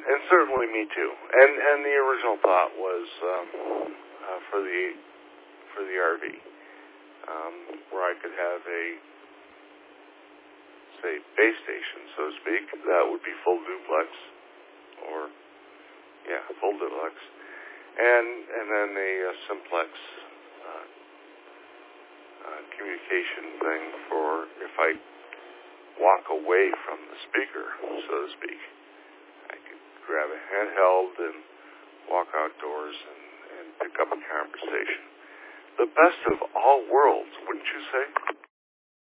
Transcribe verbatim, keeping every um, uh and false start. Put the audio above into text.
and certainly me too. And and the original thought was um, uh, for the for the R V, um, where I could have a, say, base station, so to speak. That would be full duplex, or yeah, full duplex, and and then a, a simplex uh, uh, communication thing for if I walk away from the speaker, so to speak. I could grab a handheld and walk outdoors and, and pick up a conversation. The best of all worlds, wouldn't you say?